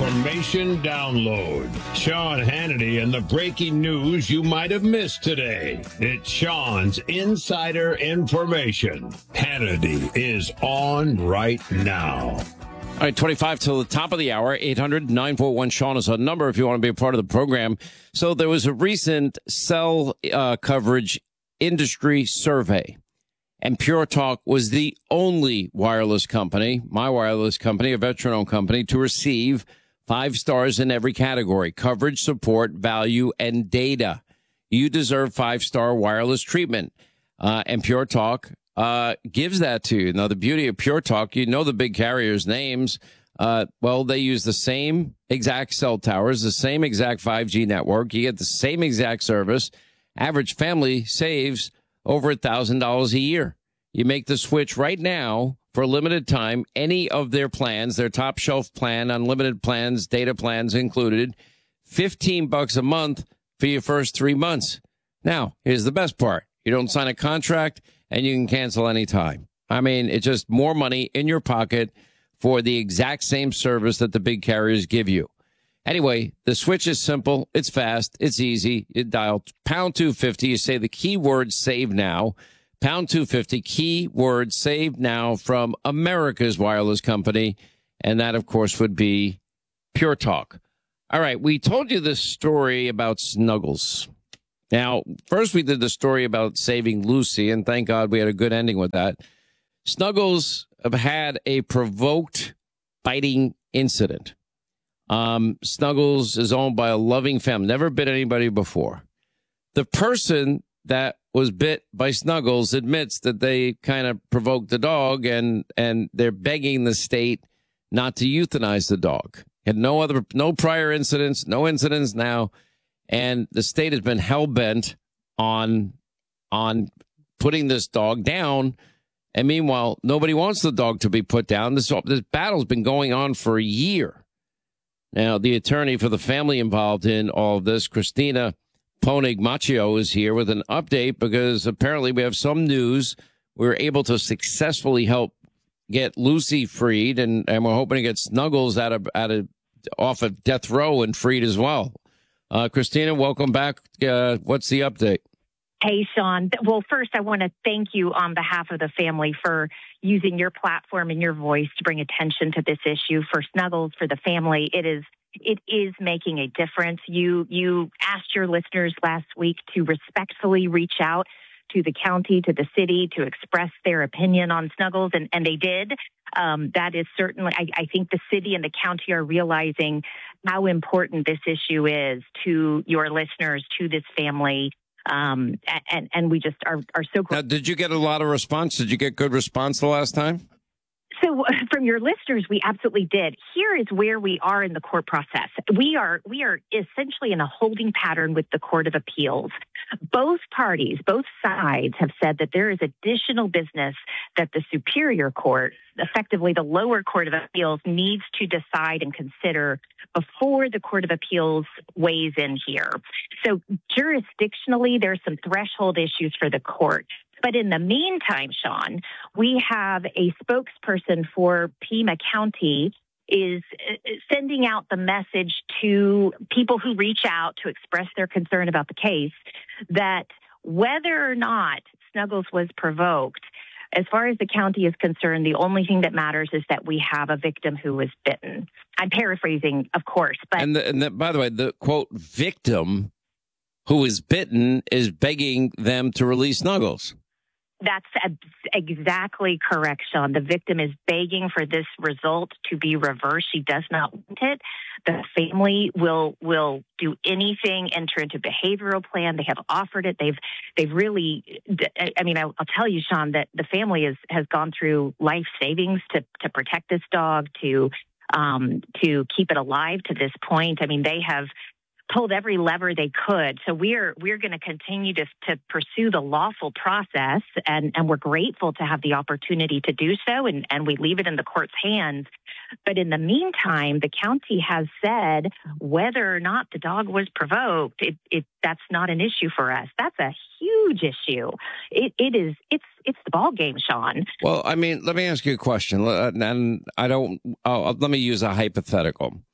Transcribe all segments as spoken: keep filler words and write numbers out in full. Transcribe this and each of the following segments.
Information download. Sean Hannity and the breaking news you might have missed today. It's Sean's Insider Information. Hannity is on right now. All right, twenty-five till the top of the hour. eight hundred nine four one Sean is our number if you want to be a part of the program. So there was a recent cell uh, coverage industry survey, and Pure Talk was the only wireless company, my wireless company, a veteran-owned company, to receive five stars in every category: coverage, support, value, and data. You deserve five-star wireless treatment, uh, and Pure Talk uh, gives that to you. Now, the beauty of Pure Talk, you know the big carriers' names. Uh, well, they use the same exact cell towers, the same exact five G network. You get the same exact service. Average family saves over one thousand dollars a year. You make the switch right now for a limited time. Any of their plans, their top shelf plan, unlimited plans, data plans included, fifteen bucks a month for your first three months. Now, here's the best part. You don't sign a contract and you can cancel anytime. I mean, it's just more money in your pocket for the exact same service that the big carriers give you. Anyway, the switch is simple. It's fast. It's easy. You dial pound two fifty. You say the keyword save now. Pound two fifty, keyword save now from America's wireless company. And that, of course, would be Pure Talk. All right. We told you this story about Snuggles. Now, first we did the story about saving Lucy, and thank God we had a good ending with that. Snuggles have had a provoked biting incident. Um, Snuggles is owned by a loving family, never bit anybody before. The person that was bit by Snuggles admits that they kind of provoked the dog, and, and they're begging the state not to euthanize the dog. Had no other, no prior incidents, no incidents now. And the state has been hell-bent on, on putting this dog down. And meanwhile, nobody wants the dog to be put down. This, this battle's been going on for a year. Now, the attorney for the family involved in all of this, Christina Ponig Machio, is here with an update because apparently we have some news. We were able to successfully help get Lucy freed, and, and we're hoping to get Snuggles out of, out of, off of death row and freed as well. Uh, Christina, welcome back. Uh, what's the update? Hey, Sean. Well, first, I want to thank you on behalf of the family for using your platform and your voice to bring attention to this issue for Snuggles, for the family. It is it is making a difference. You you asked your listeners last week to respectfully reach out to the county, to the city, to express their opinion on Snuggles, and, and they did. Um, that is certainly, I, I think the city and the county are realizing how important this issue is to your listeners, to this family. Um, and, and we just are, are so grateful. Now, did you get a lot of response? Did you get good response the last time? So from your listeners, we absolutely did. Here is where we are in the court process. We are we are essentially in a holding pattern with the Court of Appeals. Both parties, both sides have said that there is additional business that the Superior Court, effectively the lower Court of Appeals, needs to decide and consider before the Court of Appeals weighs in here. So jurisdictionally, there's some threshold issues for the court. But in the meantime, Sean, we have a spokesperson for Pima County is sending out the message to people who reach out to express their concern about the case that whether or not Snuggles was provoked, as far as the county is concerned, the only thing that matters is that we have a victim who was bitten. I'm paraphrasing, of course. But and, the, and the, by the way, the, quote, victim who is bitten is begging them to release Snuggles. That's exactly correct, Sean. The victim is begging for this result to be reversed. She does not want it. The family will will do anything, enter into behavioral plan. They have offered it. They've they've really. I mean, I'll, I'll tell you, Sean, that the family is, has gone through life savings to to protect this dog, to um, to keep it alive to this point. I mean, they have pulled every lever they could. So we're we're going to continue to to pursue the lawful process, and, and we're grateful to have the opportunity to do so, and, and we leave it in the court's hands. But in the meantime, the county has said whether or not the dog was provoked, it, it that's not an issue for us. That's a huge issue. It it is it's it's the ball game, Sean. Well, I mean, let me ask you a question, and I don't. Uh, let me use a hypothetical.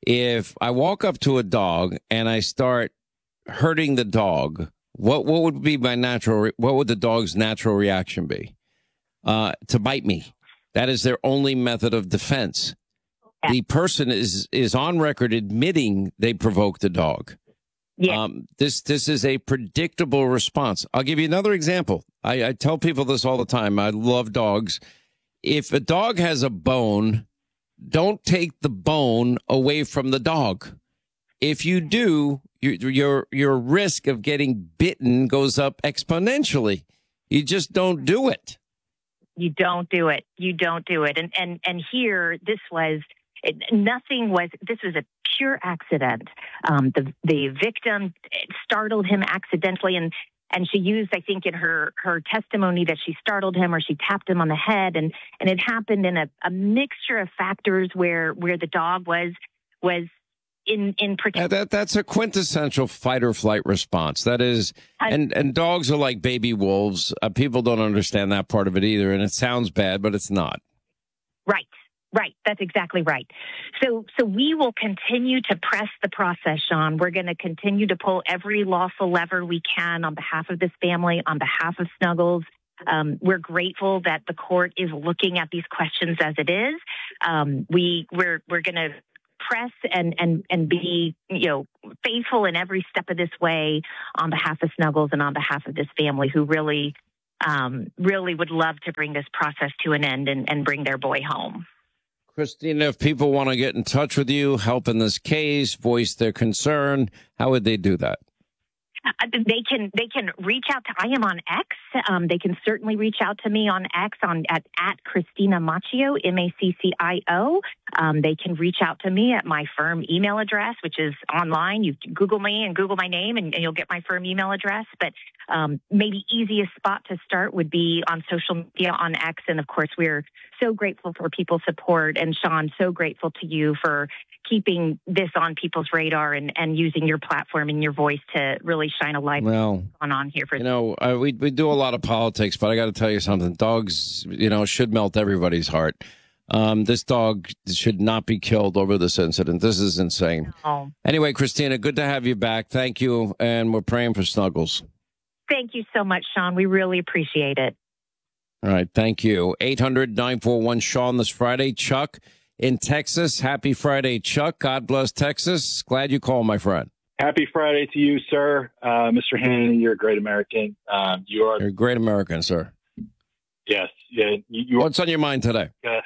If I walk up to a dog and I start hurting the dog, what what would be my natural? Re- what would the dog's natural reaction be? Uh, to bite me. That is their only method of defense. Yeah. The person is is on record admitting they provoked the dog. Yeah. Um, this this is a predictable response. I'll give you another example. I, I tell people this all the time. I love dogs. If a dog has a bone, don't take the bone away from the dog. If you do, your your your risk of getting bitten goes up exponentially. You just don't do it. You don't do it. You don't do it. And and and here, this was it, nothing was. This was a pure accident. Um, the the victim startled him accidentally, and and she used, I think, in her her testimony that she startled him or she tapped him on the head, and and it happened in a, a mixture of factors where where the dog was was. In in yeah, that that's a quintessential fight or flight response. That is, and and dogs are like baby wolves. Uh, people don't understand that part of it either, and it sounds bad, but it's not. Right, right. That's exactly right. So so we will continue to press the process, Sean. We're going to continue to pull every lawful lever we can on behalf of this family, on behalf of Snuggles. Um, we're grateful that the court is looking at these questions as it is. Um, we we're we're going to press and, and, and be, you know, faithful in every step of this way on behalf of Snuggles and on behalf of this family who really, um, really would love to bring this process to an end and, and bring their boy home. Christina, if people want to get in touch with you, help in this case, voice their concern, how would they do that? Uh, they can they can reach out to. I am on X. Um, they can certainly reach out to me on X on at, at Christina Maccio, M A C C I O. Um, they can reach out to me at my firm email address, which is online. You Google me and Google my name, and, and you'll get my firm email address. But um, maybe easiest spot to start would be on social media on X. And of course, we're so grateful for people's support. And Sean, so grateful to you for keeping this on people's radar and, and using your platform and your voice to really shine a light well, on on here. For you know, uh, we we do a lot of politics, but I got to tell you something. Dogs, you know, should melt everybody's heart. Um, this dog should not be killed over this incident. This is insane. No. Anyway, Christina, good to have you back. Thank you, and we're praying for Snuggles. Thank you so much, Sean. We really appreciate it. All right, thank you. eight hundred nine four one Sean this Friday. Chuck in Texas. Happy Friday, Chuck. God bless Texas. Glad you called, my friend. Happy Friday to you, sir. Uh, Mister Hannity, you're a great American. Um, you are You're a great American, sir. Yes. Yeah. You, you What's on your mind today?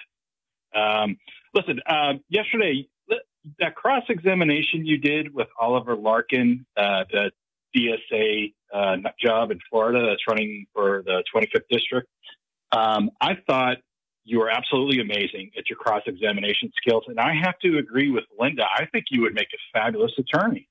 Uh, um, listen, uh, yesterday, that cross-examination you did with Oliver Larkin, uh, the D S A uh, job in Florida that's running for the twenty-fifth district, um, I thought you were absolutely amazing at your cross-examination skills. And I have to agree with Linda. I think you would make a fabulous attorney.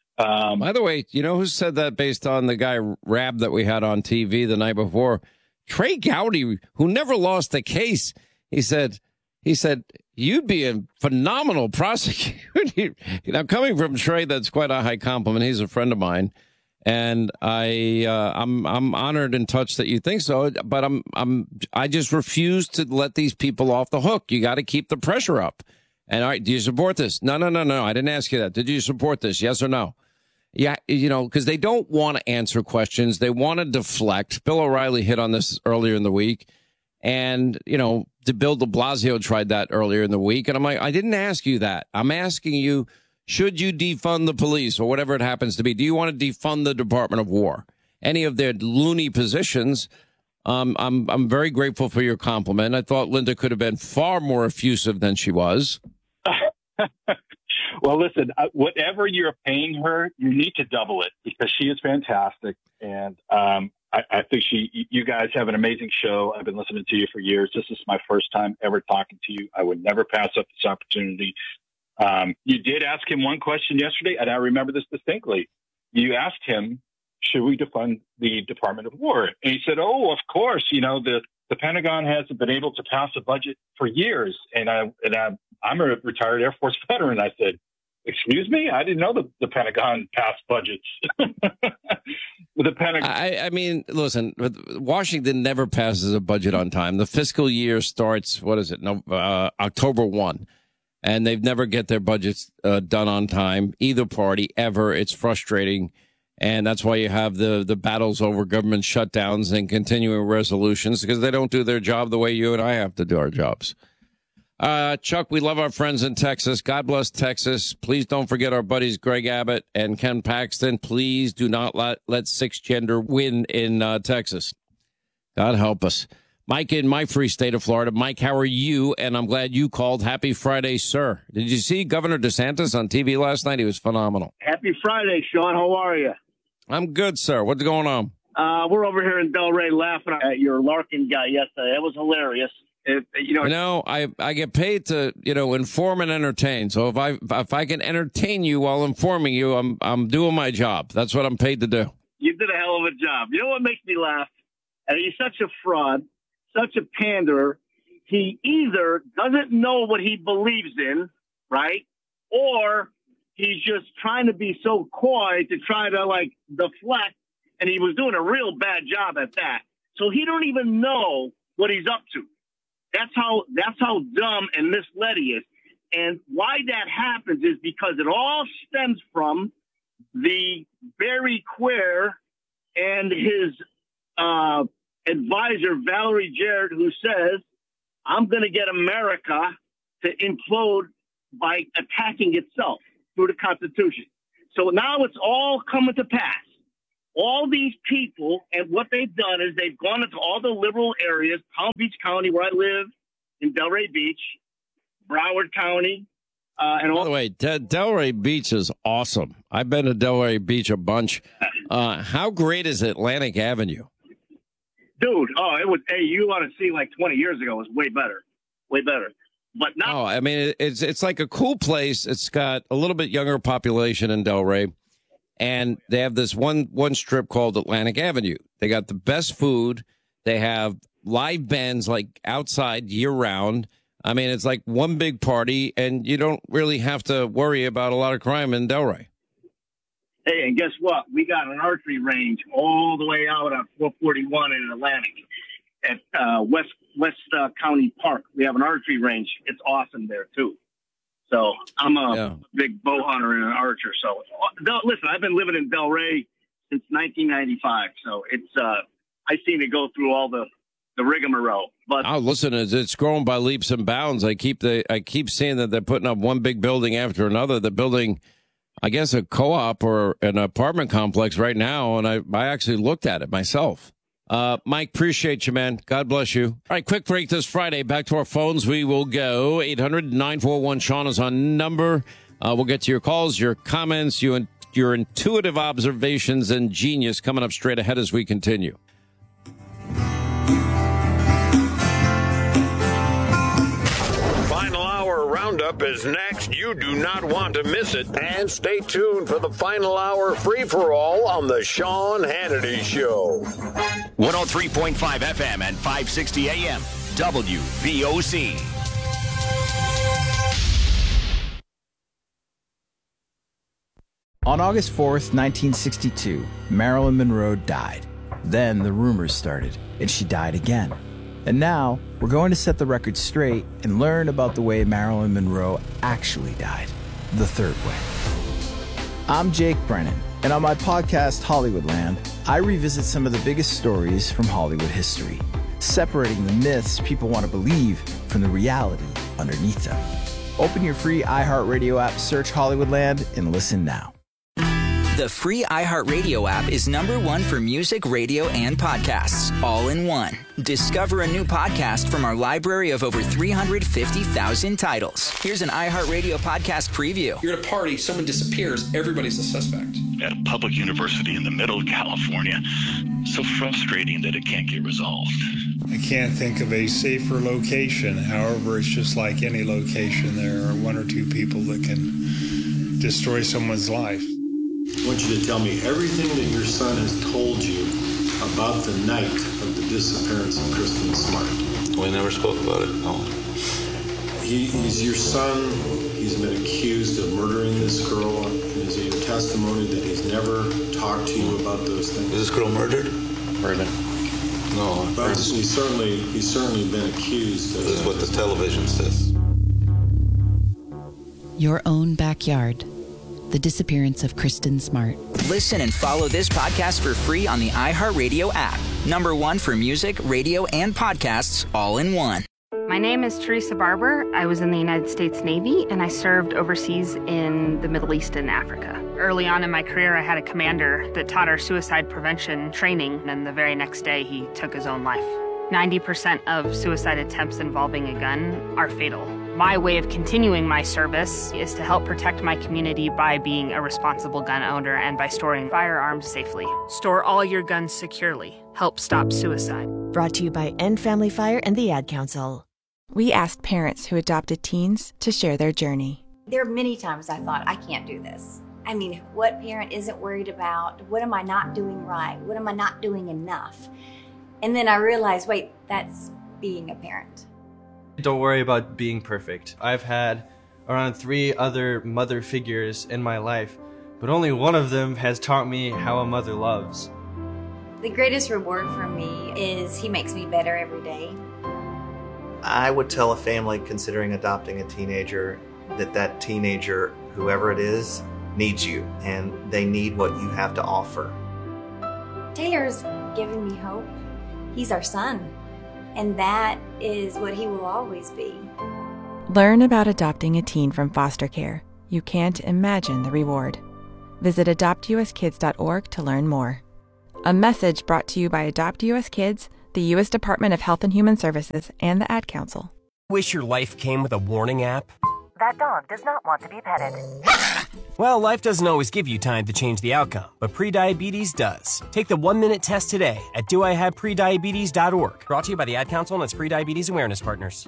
Um, By the way, you know who said that based on the guy Rab that we had on T V the night before? Trey Gowdy, who never lost a case. He said, he said, you'd be a phenomenal prosecutor. You know, coming from Trey, that's quite a high compliment. He's a friend of mine. And I, uh, I'm, I'm honored and touched that you think so, but I'm, I'm, I just refuse to let these people off the hook. You got to keep the pressure up. And all right, do you support this? No, no, no, no. I didn't ask you that. Did you support this? Yes or no? Yeah, you know, because they don't want to answer questions. They want to deflect. Bill O'Reilly hit on this earlier in the week. And, you know, Bill de Blasio tried that earlier in the week. And I'm like, I didn't ask you that. I'm asking you, should you defund the police or whatever it happens to be? Do you want to defund the Department of War? Any of their loony positions? Um, I'm I'm very grateful for your compliment. I thought Linda could have been far more effusive than she was. Well, listen, uh, whatever you're paying her, you need to double it because she is fantastic. And um, I, I think she, you guys have an amazing show. I've been listening to you for years. This is my first time ever talking to you. I would never pass up this opportunity. Um, you did ask him one question yesterday, and I remember this distinctly. You asked him, should we defund the Department of War? And he said, oh, of course. You know, the, the Pentagon hasn't been able to pass a budget for years. And, I, and I, I'm a retired Air Force veteran. I said, excuse me? I didn't know the, the Pentagon passed budgets. the Pentagon. I, I mean, listen, Washington never passes a budget on time. The fiscal year starts, what is it, no, uh, October first. and they've never get their budgets uh, done on time, either party ever. It's frustrating, and that's why you have the, the battles over government shutdowns and continuing resolutions, because they don't do their job the way you and I have to do our jobs. Uh, Chuck, we love our friends in Texas. God bless Texas. Please don't forget our buddies Greg Abbott and Ken Paxton. Please do not let, let six gender win in uh, Texas. God help us. Mike in my free state of Florida. Mike, how are you? And I'm glad you called. Happy Friday, sir. Did you see Governor DeSantis on T V last night? He was phenomenal. Happy Friday, Sean. How are you? I'm good, sir. What's going on? Uh, we're over here in Delray laughing at your Larkin guy yesterday. It was hilarious. If, you know, you know, I, I get paid to, you know, inform and entertain. So if I if I can entertain you while informing you, I'm I'm doing my job. That's what I'm paid to do. You did a hell of a job. You know what makes me laugh? And he's such a fraud, such a panderer. He either doesn't know what he believes in, right? Or he's just trying to be so coy to try to, like, deflect. And he was doing a real bad job at that. So he don't even know what he's up to. That's how that's how dumb and misled he is. And why that happens is because it all stems from the Barry Quare and his uh, advisor, Valerie Jarrett, who says, I'm going to get America to implode by attacking itself through the Constitution. So now it's all coming to pass. All these people, and what they've done is they've gone into all the liberal areas, Palm Beach County, where I live, in Delray Beach, Broward County, uh, and all. By the way, De- Delray Beach is awesome. I've been to Delray Beach a bunch. Uh, how great is Atlantic Avenue? Dude, oh, it was, hey, you ought to see like twenty years ago. It was way better, way better. But now, oh, I mean, it's it's like a cool place. It's got a little bit younger population in Delray. And they have this one one strip called Atlantic Avenue. They got the best food. They have live bands like outside year round. I mean, it's like one big party, and you don't really have to worry about a lot of crime in Delray. Hey, and guess what? We got an archery range all the way out on four forty-one in Atlantic at uh, West West uh, County Park. We have an archery range. It's awesome there too. So I'm a yeah. big bow hunter and an archer. So listen, I've been living in Delray since nineteen ninety-five. So it's uh, I've seen it go through all the, the rigmarole. But oh, listen, it's growing by leaps and bounds. I keep the I keep seeing that they're putting up one big building after another. They're building, I guess, a co-op or an apartment complex right now, and I I actually looked at it myself. Uh, Mike, appreciate you, man. God bless you. All right, quick break this Friday. Back to our phones we will go. eight hundred nine four one Sean is on number. Uh, we'll get to your calls, your comments, you, your intuitive observations, and genius coming up straight ahead as we continue. Final Hour Roundup is next. You do not want to miss it. And stay tuned for the Final Hour free-for-all on the Sean Hannity Show. one oh three point five F M and five sixty A M, W V O C. On August fourth, nineteen sixty-two, Marilyn Monroe died. Then the rumors started, and she died again. And now, we're going to set the record straight and learn about the way Marilyn Monroe actually died, the third way. I'm Jake Brennan, and on my podcast, Hollywoodland, I revisit some of the biggest stories from Hollywood history, separating the myths people want to believe from the reality underneath them. Open your free iHeartRadio app, search Hollywoodland, and listen now. The free iHeartRadio app is number one for music, radio, and podcasts, all in one. Discover a new podcast from our library of over three hundred fifty thousand titles. Here's an iHeartRadio podcast preview. You're at a party, someone disappears, everybody's a suspect. At a public university in the middle of California, so frustrating that it can't get resolved. I can't think of a safer location. However, it's just like any location. There are one or two people that can destroy someone's life. I want you to tell me everything that your son has told you about the night of the disappearance of Kristen Smart. We never spoke about it, no. He, he's your son. He's been accused of murdering this girl. And is it your testimony that he's never talked to you about those things? Is this girl murdered? Murdered. No. But he's certainly, he's certainly been accused of This is that. what the television says. Your own backyard. The disappearance of Kristen Smart. Listen and follow this podcast for free on the iHeartRadio app. Number one for music, radio, and podcasts all in one. My name is Teresa Barber. I was in the United States Navy, and I served overseas in the Middle East and Africa. Early on in my career, I had a commander that taught our suicide prevention training, and the very next day, he took his own life. ninety percent of suicide attempts involving a gun are fatal. My way of continuing my service is to help protect my community by being a responsible gun owner and by storing firearms safely. Store all your guns securely. Help stop suicide. Brought to you by End Family Fire and the Ad Council. We asked parents who adopted teens to share their journey. There are many times I thought, I can't do this. I mean, what parent isn't worried about? What am I not doing right? What am I not doing enough? And then I realized, wait, that's being a parent. Don't worry about being perfect. I've had around three other mother figures in my life, but only one of them has taught me how a mother loves. The greatest reward for me is he makes me better every day. I would tell a family considering adopting a teenager that that teenager, whoever it is, needs you, and they need what you have to offer. Taylor's giving me hope. He's our son, and that is what he will always be. Learn about adopting a teen from foster care. You can't imagine the reward. Visit adopt u s kids dot org to learn more. A message brought to you by Adopt U S Kids, the U S Department of Health and Human Services, and the Ad Council. Wish your life came with a warning app? That dog does not want to be petted. Well, life doesn't always give you time to change the outcome, but prediabetes does. Take the one-minute test today at do I have prediabetes dot org. Brought to you by the Ad Council and its Prediabetes Awareness Partners.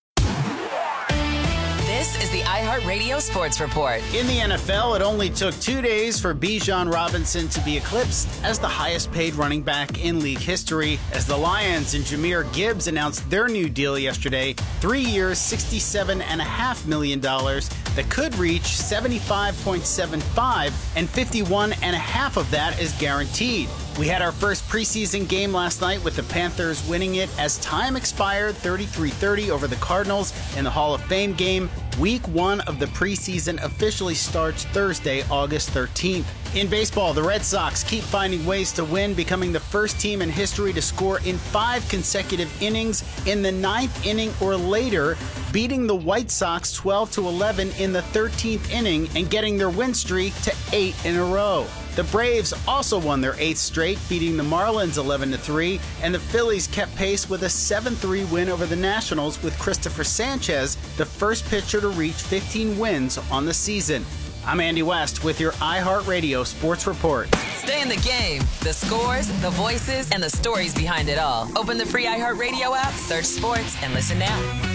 This is the iHeartRadio Sports Report. In the N F L, it only took two days for Bijan Robinson to be eclipsed as the highest-paid running back in league history, as the Lions and Jahmyr Gibbs announced their new deal yesterday, three years, sixty-seven point five million dollars, that could reach seventy-five point seven five, and fifty-one point five of that is guaranteed. We had our first preseason game last night with the Panthers winning it as time expired thirty-three thirty over the Cardinals in the Hall of Fame game. Week one of the preseason officially starts Thursday, August thirteenth. In baseball, the Red Sox keep finding ways to win, becoming the first team in history to score in five consecutive innings in the ninth inning or later, beating the White Sox twelve to eleven in the thirteenth inning and getting their win streak to eight in a row. The Braves also won their eighth straight, beating the Marlins eleven to three, and the Phillies kept pace with a seven three win over the Nationals with Christopher Sanchez, the first pitcher to reach fifteen wins on the season. I'm Andy West with your iHeartRadio Sports Report. Stay in the game. The scores, the voices, and the stories behind it all. Open the free iHeartRadio app, search sports, and listen now.